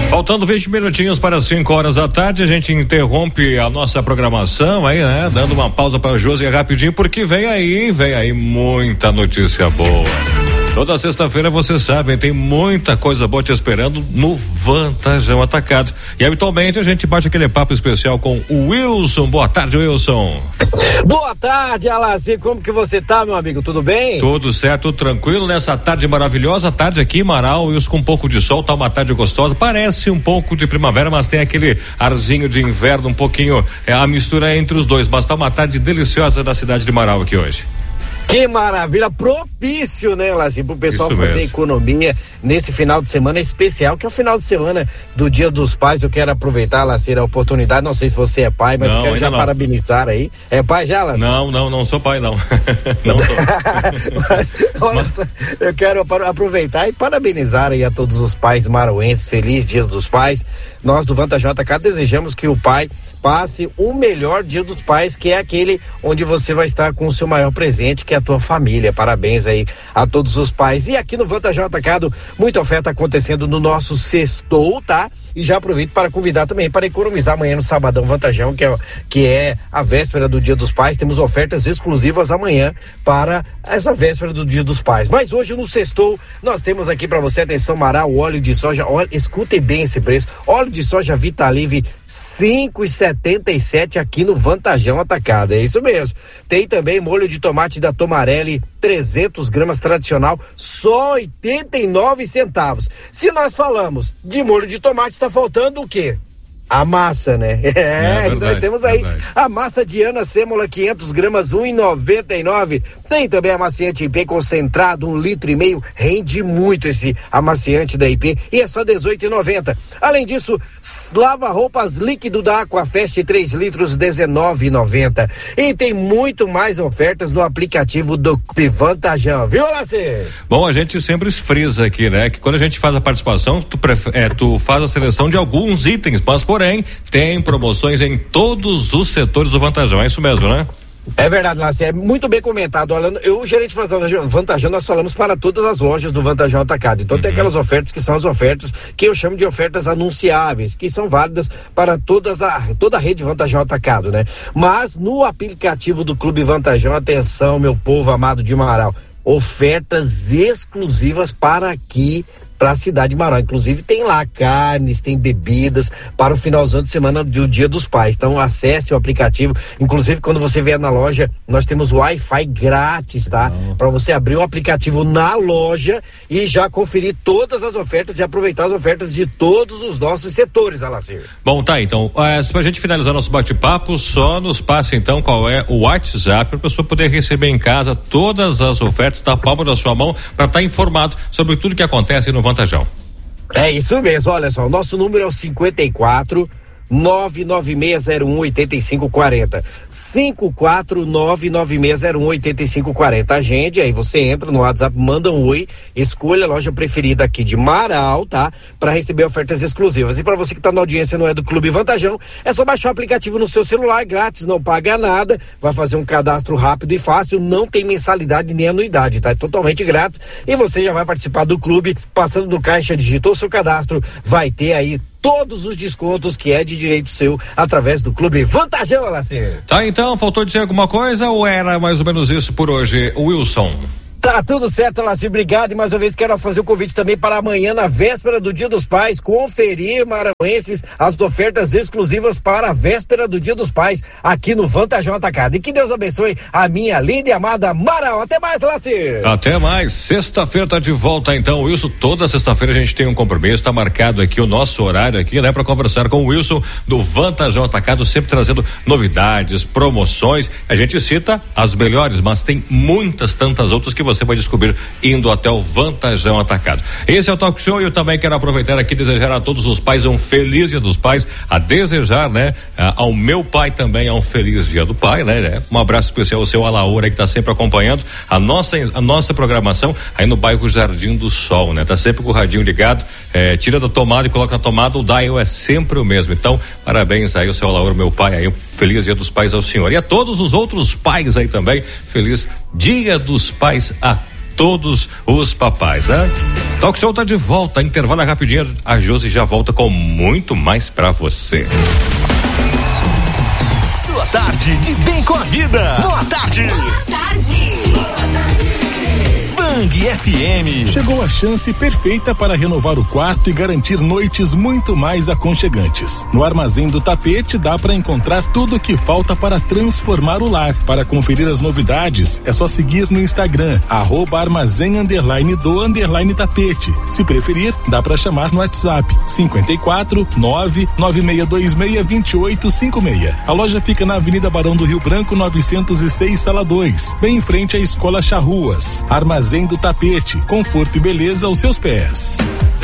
Faltando 20 minutinhos para 5 horas da tarde, a gente interrompe a nossa programação aí, né? Dando uma pausa para a Josi rapidinho, porque vem aí muita notícia boa. Toda sexta-feira, você sabe, tem muita coisa boa te esperando no Vantajão Atacado. E habitualmente a gente bate aquele papo especial com o Wilson. Boa tarde, Wilson. Boa tarde, Alazir. Como que você tá, meu amigo? Tudo bem? Tudo certo, tudo tranquilo nessa tarde maravilhosa, tarde aqui em Marau, Wilson, com um pouco de sol, tá uma tarde gostosa, parece um pouco de primavera, mas tem aquele arzinho de inverno, um pouquinho, a mistura entre os dois, mas tá uma tarde deliciosa da cidade de Marau aqui hoje. Que maravilha, propício, né, Lazinho, pro pessoal Isso fazer mesmo. Economia nesse final de semana especial, que é o final de semana do Dia dos Pais. Eu quero aproveitar, Lazinho, a oportunidade, não sei se você é pai, mas não, eu quero já parabenizar aí. É pai já, Lazinho? Não sou pai, não. Não sou. Mas, olha só, eu quero aproveitar e parabenizar aí a todos os pais marauenses. Feliz Dia dos Pais. Nós do Vantajão Atacado desejamos que o pai passe o melhor Dia dos Pais, que é aquele onde você vai estar com o seu maior presente, que é a tua família. Parabéns aí a todos os pais. E aqui no Vantajão Atacado, muita oferta acontecendo no nosso sextou, tá? E já aproveito para convidar também para economizar amanhã no Sabadão Vantajão, que é a véspera do Dia dos Pais. Temos ofertas exclusivas amanhã para essa véspera do Dia dos Pais. Mas hoje no sextou, nós temos aqui para você, atenção, Marau, óleo de soja, escutem bem esse preço, óleo de soja Vitalive, 5,77 aqui no Vantajão Atacado, é isso mesmo. Tem também molho de tomate da Tomarelli, 300 gramas tradicional, só 89 centavos. Se nós falamos de molho de tomate, tá faltando o quê? A massa, né? Verdade, nós temos aí a massa de Ana Sêmola, 500 gramas, 1,99. Tem também amaciante IP concentrado, 1,5 litro, rende muito esse amaciante da IP e é só 18,90. Além disso, lava-roupas líquido da Aquafest, 3 litros, 19,90. E tem muito mais ofertas no aplicativo do Vantajão, viu, Lacer? Bom, a gente sempre frisa aqui, né? Que quando a gente faz a participação, tu faz a seleção de alguns itens, mas porém, tem promoções em todos os setores do Vantajão, é isso mesmo, né? É verdade, Lacer, é muito bem comentado. Olha, eu, gerente Vantajão, nós falamos para todas as lojas do Vantajão Atacado. Então tem aquelas ofertas que são as ofertas que eu chamo de ofertas anunciáveis, que são válidas para toda a rede Vantajão Atacado, né? Mas no aplicativo do Clube Vantajão, atenção, meu povo amado de Marau, ofertas exclusivas para aqui, para a cidade de Marau. Inclusive tem lá carnes, tem bebidas para o finalzão de semana do Dia dos Pais. Então acesse o aplicativo. Inclusive quando você vier na loja, nós temos Wi-Fi grátis, tá? Para você abrir o aplicativo na loja e já conferir todas as ofertas e aproveitar as ofertas de todos os nossos setores, Alacir. Bom, tá, então, pra gente finalizar nosso bate-papo, só nos passa então qual é o WhatsApp para a pessoa poder receber em casa todas as ofertas da palma da sua mão para estar informado sobre tudo que acontece no Vantajão. É isso mesmo, olha só, o nosso número é o 54 996018540. 54996018540. Agende, aí você entra no WhatsApp, manda um oi, escolha a loja preferida aqui de Marau, tá? Para receber ofertas exclusivas. E para você que tá na audiência, não é do Clube Vantajão, é só baixar o aplicativo no seu celular, grátis, não paga nada, vai fazer um cadastro rápido e fácil, não tem mensalidade nem anuidade, tá? É totalmente grátis e você já vai participar do clube, passando no caixa, digitou seu cadastro, vai ter aí todos os descontos que é de direito seu através do Clube Vantajão, Alacir. Tá, então, faltou dizer alguma coisa ou era mais ou menos isso por hoje, Wilson? Tá tudo certo, Alacir, obrigado, e mais uma vez quero fazer o convite também para amanhã, na véspera do Dia dos Pais, conferir, marauenses, as ofertas exclusivas para a véspera do Dia dos Pais, aqui no Vantajão Atacado. E que Deus abençoe a minha linda e amada Marau. Até mais, Alacir. Até mais, sexta-feira tá de volta então, Wilson. Toda sexta-feira a gente tem um compromisso, tá marcado aqui o nosso horário aqui, né, para conversar com o Wilson do Vantajão Atacado, sempre trazendo novidades, promoções. A gente cita as melhores, mas tem muitas tantas outras que você vai descobrir indo até o Vantajão Atacado. Esse é o Talk Show e eu também quero aproveitar aqui e desejar a todos os pais um feliz Dia dos Pais, a desejar, né, ao meu pai também um feliz Dia do Pai, né? Um abraço especial ao seu Alaura que tá sempre acompanhando a nossa programação aí no bairro Jardim do Sol, né? Tá sempre com o radinho ligado, tira da tomada e coloca na tomada, o dial é sempre o mesmo. Então, parabéns aí ao seu Alaura, meu pai, aí um feliz Dia dos Pais ao senhor e a todos os outros pais aí também, feliz Dia dos Pais a todos os papais, né? Talk Show tá de volta, intervalo é rapidinho, a Josi já volta com muito mais pra você. Sua tarde de bem com a vida. Boa tarde. Boa tarde. Bang FM. Chegou a chance perfeita para renovar o quarto e garantir noites muito mais aconchegantes. No Armazém do Tapete dá para encontrar tudo o que falta para transformar o lar. Para conferir as novidades, é só seguir no Instagram, @armazém_do_tapete. Se preferir, dá para chamar no WhatsApp, 54 99626 2856. A loja fica na Avenida Barão do Rio Branco, 906, Sala 2, bem em frente à Escola Charruas. Armazém do Tapete, conforto e beleza aos seus pés.